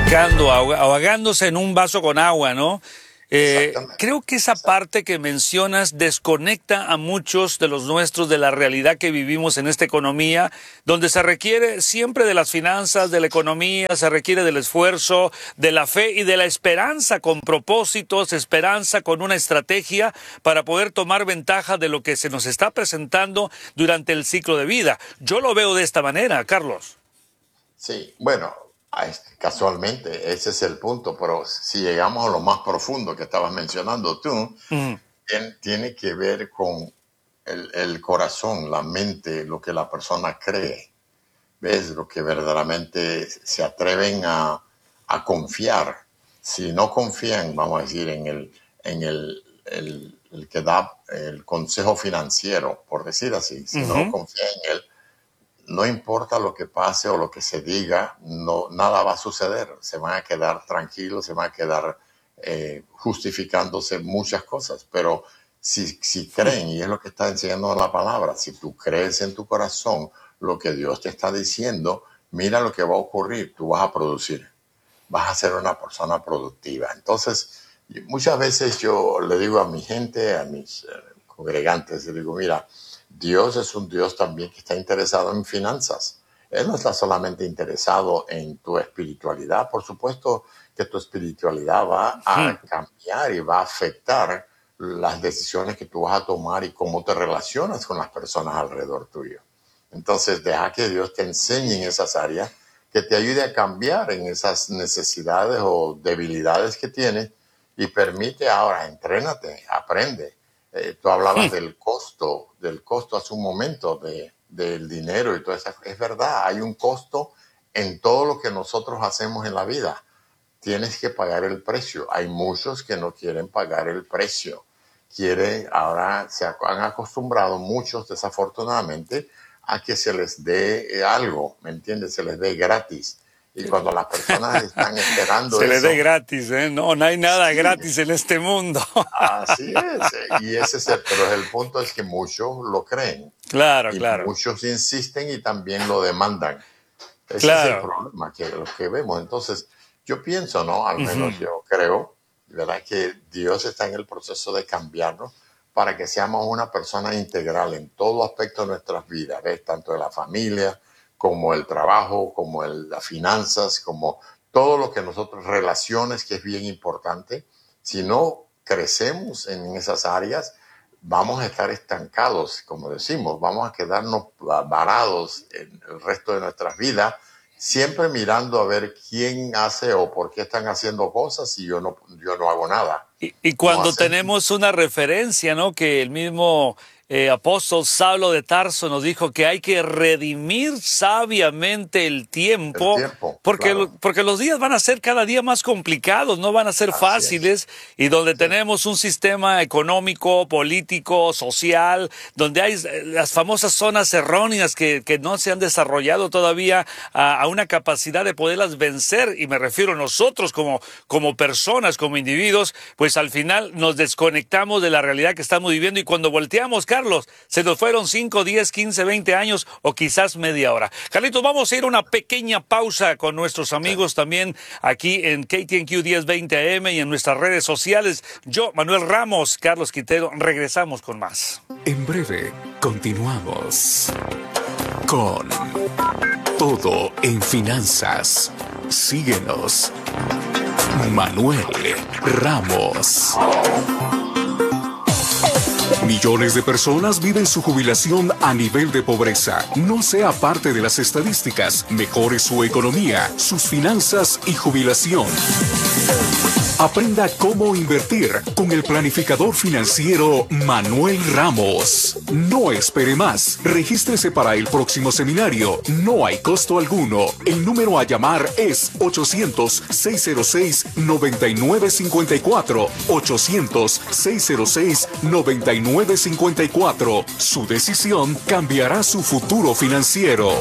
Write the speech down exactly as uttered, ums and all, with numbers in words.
ahogando, ahogándose en un vaso con agua, ¿no? Eh, creo que esa parte que mencionas desconecta a muchos de los nuestros de la realidad que vivimos en esta economía, donde se requiere siempre de las finanzas, de la economía, se requiere del esfuerzo, de la fe y de la esperanza con propósitos, esperanza con una estrategia para poder tomar ventaja de lo que se nos está presentando durante el ciclo de vida. Yo lo veo de esta manera, Carlos. Sí, bueno, casualmente ese es el punto, pero si llegamos a lo más profundo que estabas mencionando tú, mm. tiene, tiene que ver con el, el corazón, la mente, lo que la persona cree. ¿Ves? Lo que verdaderamente se atreven a, a confiar. Si no confían, vamos a decir, en el, en el, el, el que da el consejo financiero, por decir así, si uh-huh. no confían en él, no importa lo que pase o lo que se diga, no, nada va a suceder. Se van a quedar tranquilos, se van a quedar eh, justificándose muchas cosas. Pero si, si creen, y es lo que está enseñando la palabra, si tú crees en tu corazón lo que Dios te está diciendo, mira lo que va a ocurrir. Tú vas a producir, vas a ser una persona productiva. Entonces, muchas veces yo le digo a mi gente, a mis eh, congregantes, les digo, mira, Dios es un Dios también que está interesado en finanzas. Él no está solamente interesado en tu espiritualidad. Por supuesto que tu espiritualidad va a cambiar y va a afectar las decisiones que tú vas a tomar y cómo te relacionas con las personas alrededor tuyo. Entonces, deja que Dios te enseñe en esas áreas, que te ayude a cambiar en esas necesidades o debilidades que tienes y permite ahora, entrénate, aprende. Eh, tú hablabas sí. del costo, del costo hace un momento de, del dinero y todo eso. Es verdad, hay un costo en todo lo que nosotros hacemos en la vida. Tienes que pagar el precio. Hay muchos que no quieren pagar el precio. Quieren, ahora se han acostumbrado muchos desafortunadamente a que se les dé algo, ¿me entiendes? Se les dé gratis. Y cuando las personas están esperando se eso... les dé gratis, ¿eh? No, no hay nada sí. gratis en este mundo. Así es. Y ese es el, pero el punto es que muchos lo creen. Claro, y claro. Muchos insisten y también lo demandan. Ese claro. es el problema que, lo que vemos. Entonces, yo pienso, ¿no? Al menos uh-huh. yo creo, ¿verdad? Que Dios está en el proceso de cambiarnos para que seamos una persona integral en todo aspecto de nuestras vidas, ¿ves? Tanto de la familia, como el trabajo, como el, las finanzas, como todo lo que nosotros, relaciones, que es bien importante. Si no crecemos en esas áreas, vamos a estar estancados, como decimos, vamos a quedarnos varados en el resto de nuestras vidas, siempre mirando a ver quién hace o por qué están haciendo cosas y yo no, yo no hago nada. Y, y cuando no tenemos una referencia, ¿no? Que el mismo eh, apóstol Saulo de Tarso nos dijo que hay que redimir sabiamente el tiempo, el tiempo porque, claro. porque los días van a ser cada día más complicados, no van a ser Así fáciles, es. y donde sí. tenemos un sistema económico, político, social, donde hay las famosas zonas erróneas que, que no se han desarrollado todavía a, a una capacidad de poderlas vencer, y me refiero a nosotros como, como personas, como individuos, pues al final nos desconectamos de la realidad que estamos viviendo, y cuando volteamos, Carlos, se nos fueron cinco, diez, quince, veinte años o quizás media hora. Carlitos, vamos a ir a una pequeña pausa con nuestros amigos sí. también aquí en K T N Q diez veinte A M y en nuestras redes sociales. Yo, Manuel Ramos, Carlos Quintero, regresamos con más. En breve, continuamos con Todo en Finanzas. Síguenos. Manuel Ramos. Millones de personas viven su jubilación a nivel de pobreza. No sea parte de las estadísticas. Mejore su economía, sus finanzas y jubilación. Aprenda cómo invertir con el planificador financiero Manuel Ramos. No espere más. Regístrese para el próximo seminario. No hay costo alguno. El número a llamar es ochocientos, seiscientos seis, noventa y nueve cincuenta y cuatro. ochocientos, seiscientos seis, noventa y nueve cincuenta y cuatro. Su decisión cambiará su futuro financiero.